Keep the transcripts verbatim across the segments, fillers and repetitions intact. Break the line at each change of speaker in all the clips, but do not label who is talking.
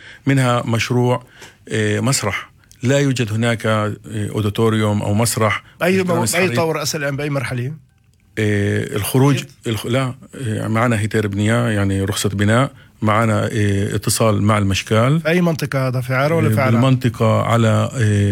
منها مشروع مسرح. لا يوجد هناك أوديتوريوم أو مسرح.
أي أي طور أصلا بأي مرحلة؟
الخروج الخ... لا معنا هيتير بنية، يعني رخصة بناء، معنا اتصال مع المشكال.
في أي منطقة هذا، في عارة ولا في عراء؟
المنطقة على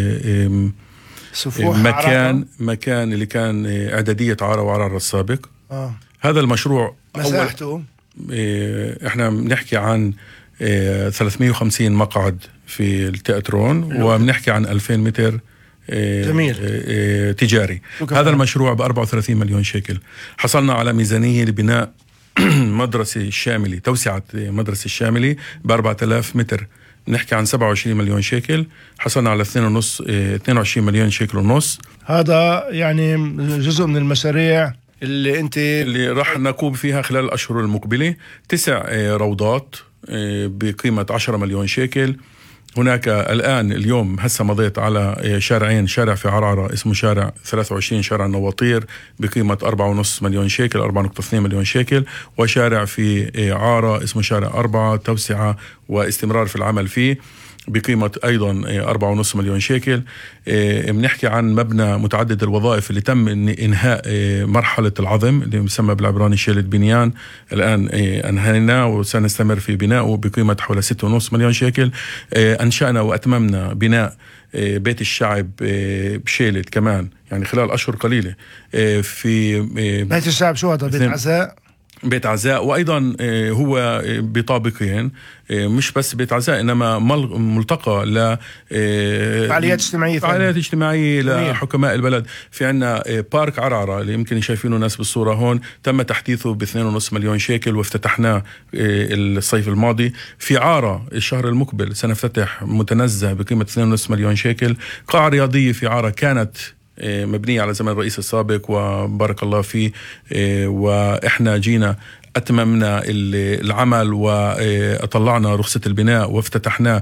مكان
عراء.
مكان اللي كان إعدادية عارة وعرارة السابق.
آه.
هذا المشروع
مساحته
احنا بنحكي عن ثلاثمئة وخمسين مقعد في التياترون، وبنحكي عن ألفين متر
جميل.
تجاري. هذا المشروع ب أربعة وثلاثين مليون شيكل. حصلنا على ميزانية لبناء مدرسة الشاملي، توسعة مدرسة الشاملي ب أربعة آلاف متر، نحكي عن سبعة وعشرين مليون شيكل. حصلنا على اثنين ونص اثنين وعشرين مليون شيكل ونص.
هذا يعني جزء من المشاريع اللي انت
اللي راح نقوم فيها خلال الأشهر المقبلة. تسع روضات بقيمة عشرة مليون شيكل. هناك الآن اليوم هسه مضيت على شارعين، شارع في عرعرة اسمه شارع ثلاثة وعشرين شارع النواطير بقيمة أربعة ونص مليون شيكل، أربعة نقطة اثنين مليون شيكل، وشارع في عارة اسمه شارع أربعة، توسعة واستمرار في العمل فيه بقيمة أيضا أربعة ونص مليون شيكل. بنحكي عن مبنى متعدد الوظائف اللي تم إنهاء مرحلة العظم اللي يسمى بالعبراني شيلة بنيان، الآن أنهيناه وسنستمر في بنائه بقيمة حوالي ستة ونص مليون شيكل. أنشأنا وأتممنا بناء بيت الشعب بشيلت كمان، يعني خلال أشهر قليلة. في
بيت الشعب شو هذا؟ بيت عزاء؟
بيت عزاء، وأيضا هو بطابقين، مش بس بيت عزاء إنما ملتقى ل
فعاليات اجتماعية
فعاليات اجتماعية لحكماء البلد. في عنا بارك عرعرة اللي يمكن يشايفينه الناس بالصورة هون، تم تحديثه باثنين ونص مليون شيكل وافتتحناه الصيف الماضي. في عارة الشهر المقبل سنفتتح متنزه بقيمة اثنين ونص مليون شيكل. قاعة رياضية في عارة كانت مبنية على زمن الرئيس السابق وبارك الله فيه، وإحنا جينا أتممنا العمل وطلعنا رخصة البناء وافتتحنا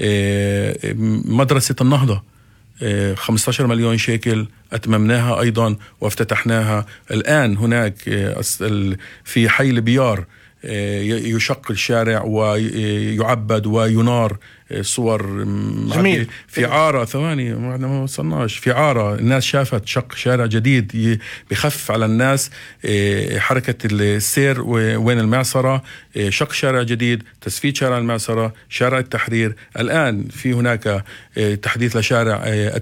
مدرسة النهضة خمسة عشر مليون شيكل، أتممناها أيضا وافتتحناها. الآن هناك في حي البيار يشق الشارع ويعبد وينار صور
جميل.
في عارة ثواني ما وصلناش، في عارة الناس شافت شق شارع جديد بخفف على الناس حركة السير وين المعصرة، شق شارع جديد، تسفيد شارع المعصرة، شارع التحرير. الآن في هناك تحديث لشارع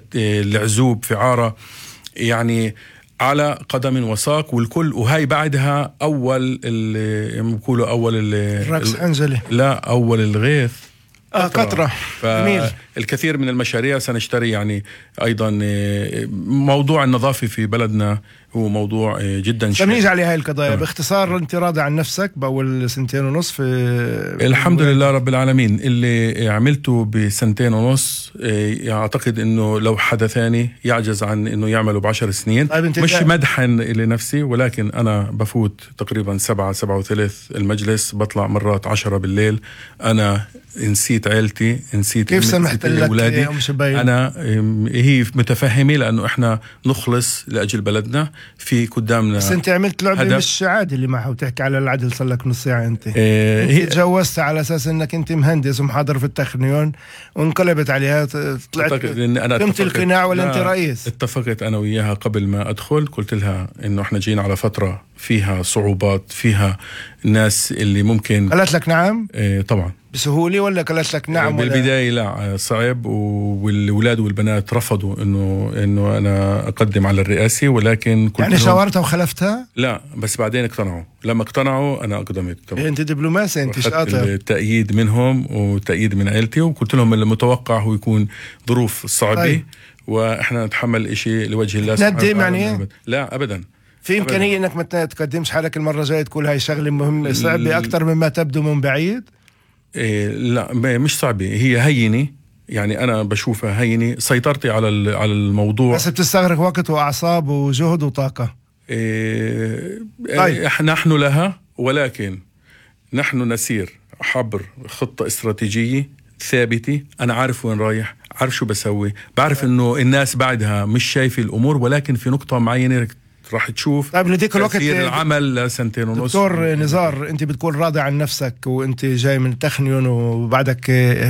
العزوب في عارة، يعني على قدم وساق والكل. وهاي بعدها أول اللي بيقولوا أول
الرقص أنزلي،
لا أول الغيث
آه قطرة.
فالكثير من المشاريع سنشتري. يعني أيضا موضوع النظافة في بلدنا هو موضوع جدا
شائك. سنيجي على هاي القضايا باختصار. انت راضي عن نفسك بأول سنتين ونص؟ في
الحمد لله رب العالمين. اللي عملته بسنتين ونص أعتقد إنه لو حدا ثاني يعجز عن إنه يعمله بعشر سنين.
طيب
مش مدحا لنفسي، ولكن أنا بفوت تقريبا سبعة سبعة وثلاث المجلس، بطلع مرات عشرة بالليل. أنا نسيت عيلتي، نسيت
كيف سمحت لك
أولادي. أنا هي متفهمة لأنه إحنا نخلص لأجل بلدنا في قدامنا.
بس أنت عملت لعبة
هدف.
مش عادي اللي معه وتحكي على العدل صار لك نص ساعة. أنت إيه هي تجوزت على أساس أنك أنت مهندس ومحاضر في التكنيون وانقلبت عليها، طلعت قمت القناع ولا أنت رئيس؟
اتفقت أنا وياها قبل ما أدخل، قلت لها إنه إحنا جينا على فترة فيها صعوبات، فيها الناس اللي ممكن.
قالت لك نعم؟
إيه طبعا
بسهولة ولا قالت لك نعم؟
بالبداية لا صعب، والولاد والبنات رفضوا إنه إنه أنا أقدم على الرئاسة، ولكن كنت
يعني شاورتها وخلفتها؟
لا بس بعدين اقتنعوا. لما اقتنعوا أنا أقدمت طبعا.
أنت دبلوماسي، أنت شاطر.
التأييد منهم وتأييد من عائلتي، وقلت لهم المتوقع هو يكون ظروف صعبة. طيب. وإحنا نتحمل إشي لوجه الله سبحانه
وتعالى. يعني
لا أبدا.
في إمكانية إنك ما تقدمش حالك المرة الجاية، تقول هاي شغلة مهمة صعبة أكتر مما تبدو من بعيد؟
إيه لا مش صعبة، هي هينة. يعني أنا بشوفها هينة، سيطرتي على على الموضوع،
بس بتستغرق وقت وأعصاب وجهد وطاقة.
إيه طيب. نحن لها، ولكن نحن نسير عبر خطة استراتيجية ثابتة. أنا عارف وين رايح، عارف شو بسوي، بعرف إنه الناس بعدها مش شايفة الأمور، ولكن في نقطة معينة راح تشوف.
طيب لديك الوقت
العمل لسنتين ونص.
دكتور نزار، انت بتكون راضي عن نفسك وانت جاي من تخنيون وبعدك